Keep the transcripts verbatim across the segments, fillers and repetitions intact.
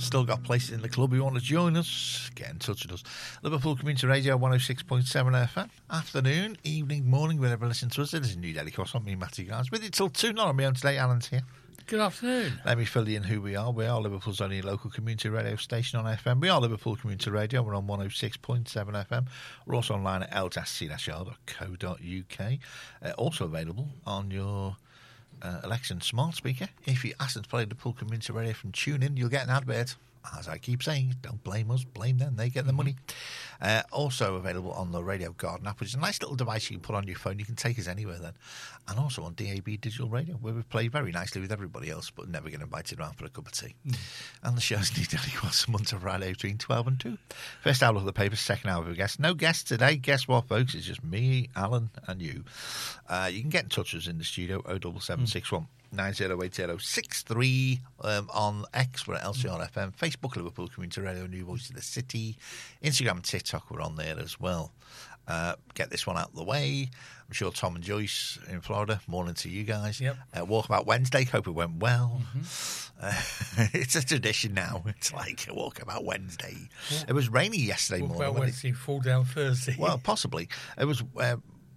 still got places in the club. You want to join us, get in touch with us. Liverpool Community Radio one oh six point seven F M. Afternoon, evening, morning, whenever you listen to us. It is a New Daily Cross on me, Matty Guys. With you till two, not on my own today. Alan's here. Good afternoon. Let me fill you in who we are. We are Liverpool's only local community radio station on F M. We are Liverpool Community Radio. We're on one oh six point seven F M. We're also online at l c r dot co dot u k. Uh, also available on your uh, Alexa smart speaker. If you ask them to play Liverpool Community Radio from TuneIn, you'll get an advert. As I keep saying, don't blame us, blame them. They get the money. Uh, also available on the Radio Garden app, which is a nice little device you can put on your phone. You can take us anywhere then. And also on D A B Digital Radio, where we play very nicely with everybody else, but never get invited around for a cup of tea. Mm. And the show's New Daily once a month to Friday between twelve and two. First hour of the paper, second hour of a guest. No guests today. Guess what, folks? It's just me, Alan, and you. Uh, you can get in touch with us in the studio, oh seven seven six one. nine oh eight oh six three um, on X, we're at L C R F M, Facebook, Liverpool Community Radio, New Voice of the City, Instagram and TikTok, we're on there as well. Uh, get this one out of the way. I'm sure Tom and Joyce in Florida, morning to you guys. Yep. Uh, Walkabout Wednesday, hope it went well. Mm-hmm. Uh, it's a tradition now. It's like a Walkabout Wednesday. Yeah. It was rainy yesterday Walkabout morning. Walkabout Wednesday, it, fall down Thursday. Well, possibly. It was... Uh,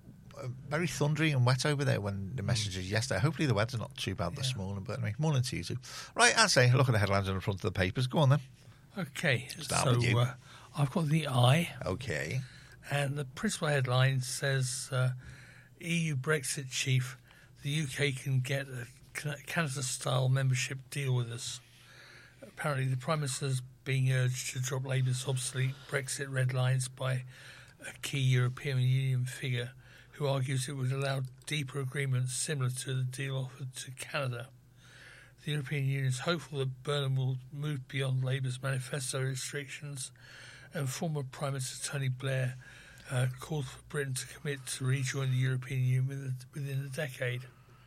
very thundery and wet over there when the messages yesterday. Hopefully the weather's not too bad yeah. this morning, but anyway, morning to you too. Right, I'd say look at the headlines on the front of the papers. Go on then. Okay, Start so with you. Uh, I've got the Eye. Okay. And the principal headline says uh, E U Brexit chief, the U K can get a Canada-style membership deal with us. Apparently the Prime Minister's being urged to drop Labour's obsolete Brexit red lines by a key European Union figure who argues it would allow deeper agreements similar to the deal offered to Canada. The European Union is hopeful that Burnham will move beyond Labour's manifesto restrictions, and former Prime Minister Tony Blair uh, called for Britain to commit to rejoin the European Union within, within a decade.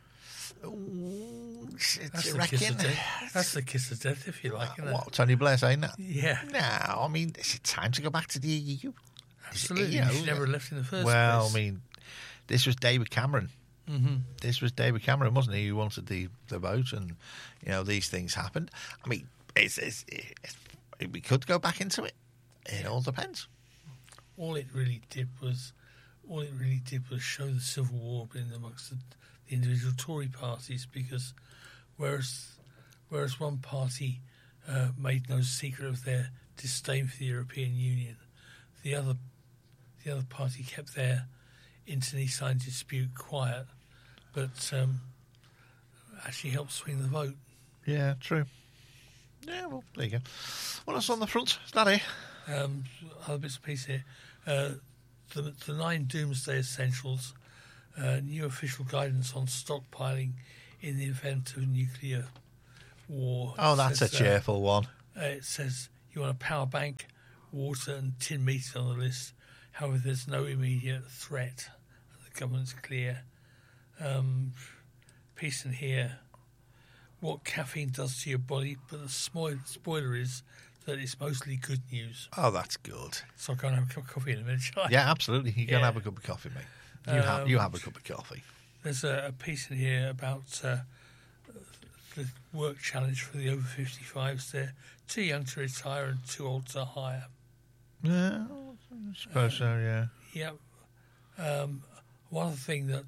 Ooh, That's the, kiss of death. That's the kiss of death, if you like. Isn't what, it? Tony Blair saying that? Yeah. No, I mean, is it time to go back to the E U? Absolutely. You know, you should never left in the first well, place. Well, I mean, this was David Cameron. Mm-hmm. This was David Cameron, wasn't he, who wanted the, the vote, and, you know, these things happened. I mean, it's, it's, it's, we could go back into it. It all depends. All it really did was, all it really did was show the civil war in amongst the, the individual Tory parties, because whereas, whereas one party uh, made no secret of their disdain for the European Union, the other, the other party kept their internecine dispute quiet, but um, actually helped swing the vote. Yeah, true. Yeah, well, there you go. What else on the front? Is that it? Um, other bits and pieces here. Uh, the, the nine doomsday essentials, uh, new official guidance on stockpiling in the event of nuclear war. Oh, that's says, a cheerful uh, one. Uh, it says you want a power bank, water and tin meat on the list. However, there's no immediate threat. The government's clear. Um, piece in here. What caffeine does to your body, but the spoil- spoiler is that it's mostly good news. Oh, that's good. So I'm going to have a cup of coffee in a minute, shall I? Yeah, absolutely. You can yeah. have a cup of coffee, mate. You, um, have, you have a cup of coffee. There's a, a piece in here about uh, the work challenge for the over fifty-fives. They're too young to retire and too old to hire. Yeah, I suppose uh, so, yeah. Yeah. Um, one other thing that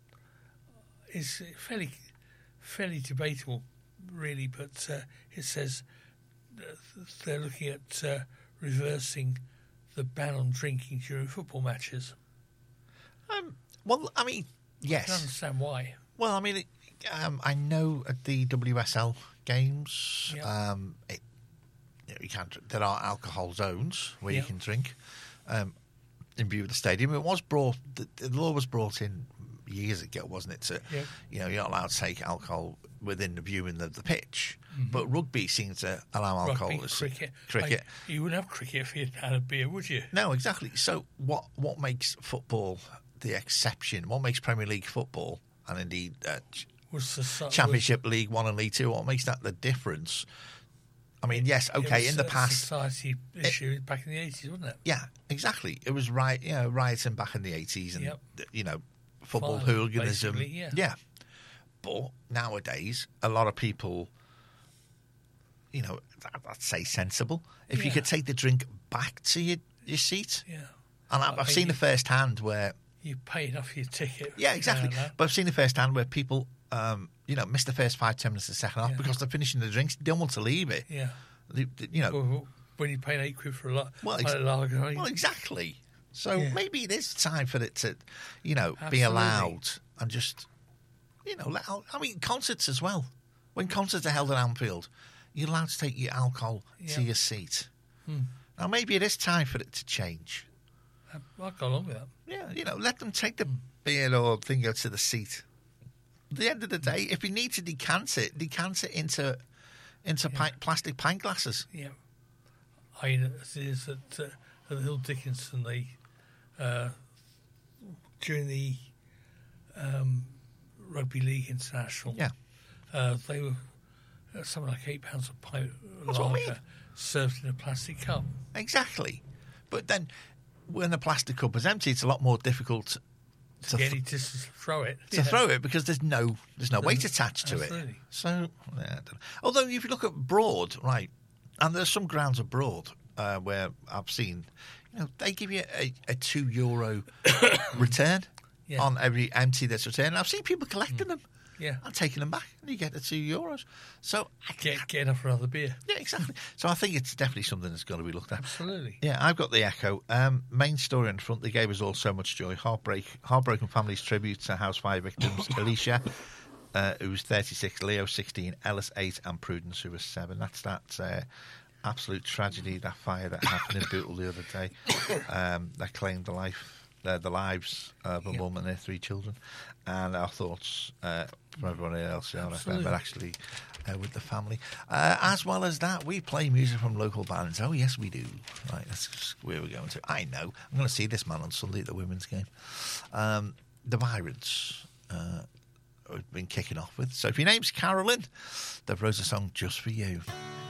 is fairly fairly debatable, really, but uh, it says they're looking at uh, reversing the ban on drinking during football matches. Um, well, I mean, yes. I can understand why. Well, I mean, it, um, I know at the W S L games, yep. um, it, you, know, you can't. There are alcohol zones where yep. you can drink um, in view of the stadium. It was brought. The, the law was brought in years ago, wasn't it? To, yep. you know, you're not allowed to take alcohol within the viewing of the pitch. Mm-hmm. But rugby seems to allow alcohol. Rugby, cricket, cricket. Like, you wouldn't have cricket if you had a beer, would you? No, exactly. So, what what makes football the exception? What makes Premier League football and indeed uh, was the, Championship was, League One and League Two? What makes that the difference? I mean, yes, okay, in the past, society issue it, back in the eighties, wasn't it? Yeah, exactly. It was right, you know, rioting back in the eighties, and yep. you know, football Fine, hooliganism. Yeah. yeah, but nowadays, a lot of people, you know, that, I'd say sensible. If you Yeah. could take the drink back to your, your seat. Yeah. And I've, I I've mean, seen the you- first hand where, You paid off your ticket. yeah, exactly. Uh, But I've seen the first hand where people, um, you know, miss the first five, ten minutes of the second half Yeah. because they're finishing the drinks, they don't want to leave it. yeah. They- they- you know, Well, when you pay eight quid for a lot, Well, well, ex- a lager, I mean, well, exactly. So Yeah. maybe it is time for it to, you know, be Absolutely. allowed and just, you know, let, I mean, concerts as well. When concerts are held at Anfield, you're allowed to take your alcohol Yeah. to your seat. Hmm. Now, maybe it is time for it to change. I'll go along with that. Yeah, you know, let them take the beer or thing to the seat. At the end of the day, if you need to decant it, decant it into into Yeah. pint, plastic pint glasses. Yeah. I know it is at, uh, at Hill Dickinson, they, uh, during the um, Rugby League International, Yeah. uh, they were uh, something like eight pounds a pint of That's what I lager mean. served in a plastic cup. Exactly. But then when the plastic cup is empty, it's a lot more difficult to, Get th- it just to throw it. to Yeah. throw it because there's no there's no weight attached to it. Absolutely. So, yeah, I don't know. Although if you look at Broad, right, and there's some grounds abroad uh, where I've seen, you know, they give you a, a two euro return Yeah. on every empty that's returned. I've seen people collecting them Yeah. and taking them back, and you get the two euros. So, I, Get, get enough for another beer. yeah, exactly. So I think it's definitely something that's got to be looked at. Absolutely. Yeah, I've got the Echo. Um, main story in front. They gave us all so much joy. Heartbreak, heartbroken families tribute to house fire victims. Alicia, uh, who was thirty-six, Leo sixteen, Ellis eight, and Prudence, who was seven. That's that uh, absolute tragedy, that fire that happened in Bootle the other day. Um, that claimed the life, uh, the lives of a Yeah. mum and their three children. And our thoughts uh, for everyone else here on F M, Absolutely. but actually uh, with the family. Uh, as well as that, we play music from local bands. Oh, yes, we do. Right, that's just where we're going to. I know. I'm going to see this man on Sunday at the women's game. Um, the Byrons uh, have been kicking off with. So if your name's Carolyn, they've wrote a song just for you.